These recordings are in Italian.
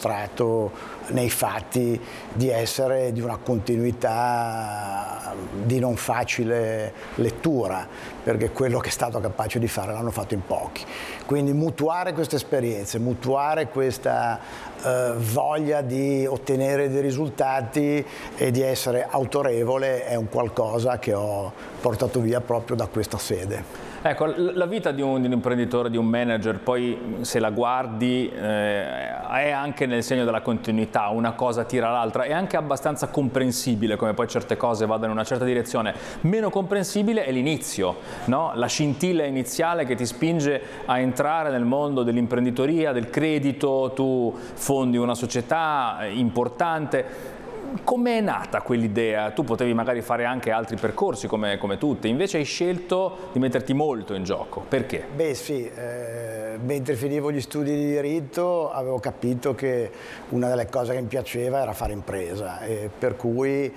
dimostrato nei fatti di essere di una continuità di non facile lettura, perché quello che è stato capace di fare l'hanno fatto in pochi. Quindi mutuare queste esperienze, mutuare questa voglia di ottenere dei risultati e di essere autorevole è un qualcosa che ho portato via proprio da questa sede. Ecco, la vita di un imprenditore, di un manager, poi se la guardi è anche nel segno della continuità, una cosa tira l'altra, è anche abbastanza comprensibile come poi certe cose vadano in una certa direzione. Meno comprensibile è l'inizio, no? La scintilla iniziale che ti spinge a entrare nel mondo dell'imprenditoria, del credito, tu fondi una società importante. Com'è nata quell'idea? Tu potevi magari fare anche altri percorsi come tutti, invece hai scelto di metterti molto in gioco. Perché? Beh sì, mentre finivo gli studi di diritto avevo capito che una delle cose che mi piaceva era fare impresa, e per cui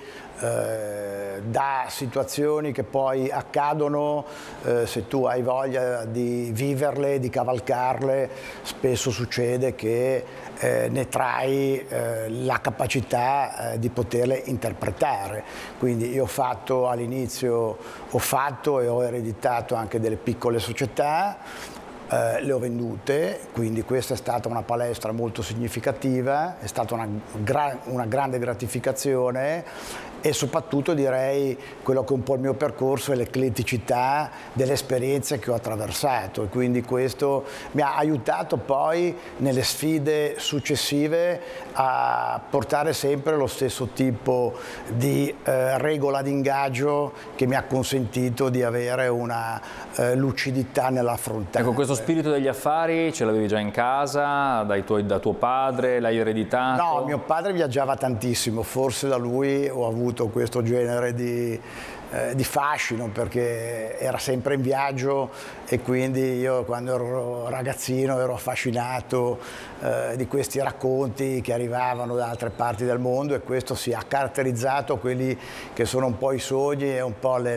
da situazioni che poi accadono, se tu hai voglia di viverle, di cavalcarle, spesso succede che ne trai la capacità di poterle interpretare. Quindi io ho fatto all'inizio, e ho ereditato anche delle piccole società, le ho vendute, quindi questa è stata una palestra molto significativa, è stata una grande gratificazione, e soprattutto direi quello che è un po' il mio percorso è l'ecletticità delle esperienze che ho attraversato, e quindi questo mi ha aiutato poi nelle sfide successive a portare sempre lo stesso tipo di regola di ingaggio che mi ha consentito di avere una lucidità nell'affrontare. Ecco, questo spirito degli affari ce l'avevi già in casa, da tuo padre, l'hai ereditato? No, mio padre viaggiava tantissimo, forse da lui ho avuto questo genere di fascino, perché era sempre in viaggio, e quindi io quando ero ragazzino ero affascinato di questi racconti che arrivavano da altre parti del mondo, e questo si ha caratterizzato quelli che sono un po' i sogni e un po'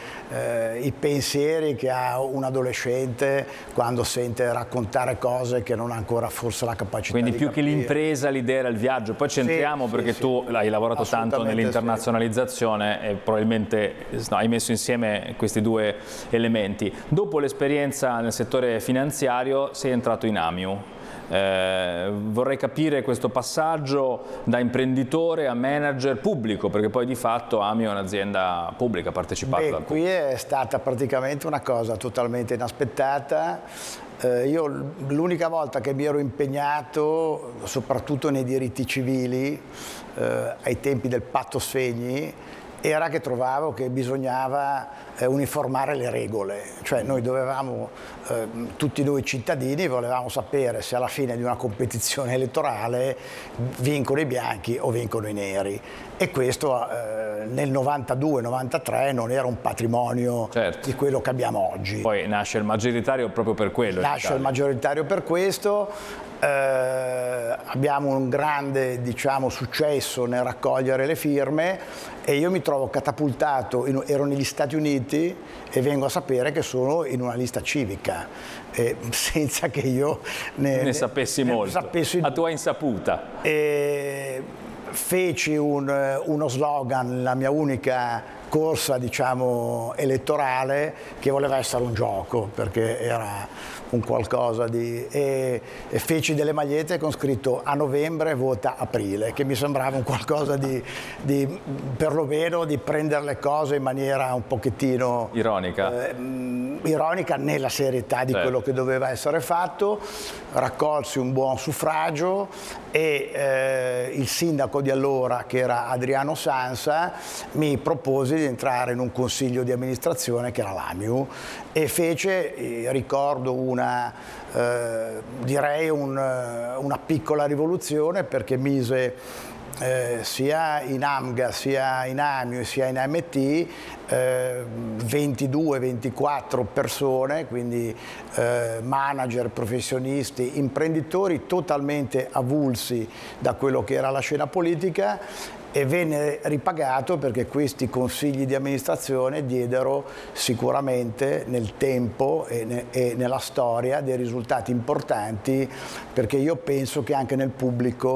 i pensieri che ha un adolescente quando sente raccontare cose che non ha ancora forse la capacità quindi di più capire. Che l'impresa, l'idea era il viaggio. Poi ci entriamo, perché sì. tu hai lavorato tanto nell'internazionalizzazione e probabilmente hai messo insieme questi due elementi. Dopo l'esperienza nel settore finanziario sei entrato in Amiu. Vorrei capire questo passaggio da imprenditore a manager pubblico, perché poi di fatto Amiu è un'azienda pubblica partecipata. Beh, qui è stata praticamente una cosa totalmente inaspettata. Io l'unica volta che mi ero impegnato, soprattutto nei diritti civili, ai tempi del patto Sfegni, era che trovavo che bisognava uniformare le regole, cioè noi dovevamo, tutti noi cittadini volevamo sapere se alla fine di una competizione elettorale vincono i bianchi o vincono i neri, e questo nel 92-93 non era un patrimonio di quello che abbiamo oggi. Poi nasce il maggioritario proprio per quello. Nasce il maggioritario per questo. Abbiamo un grande, diciamo, successo nel raccogliere le firme, e io mi trovo catapultato, ero negli Stati Uniti e vengo a sapere che sono in una lista civica, senza che io ne sapessi molto, a tua insaputa. Feci uno slogan, la mia unica corsa, diciamo, elettorale, che voleva essere un gioco, perché era un qualcosa di... e feci delle magliette con scritto "a novembre vota aprile", che mi sembrava un qualcosa di perlomeno di prendere le cose in maniera un pochettino ironica nella serietà di quello che doveva essere fatto. Raccolsi un buon suffragio, e il sindaco di allora, che era Adriano Sansa, mi propose di entrare in un consiglio di amministrazione che era l'Amiu, e fece, ricordo, direi una piccola rivoluzione, perché mise sia in AMGA, sia in Amiu, sia in AMT 22-24 persone, quindi manager, professionisti, imprenditori totalmente avulsi da quello che era la scena politica, e venne ripagato perché questi consigli di amministrazione diedero sicuramente nel tempo e nella storia dei risultati importanti, perché io penso che anche nel pubblico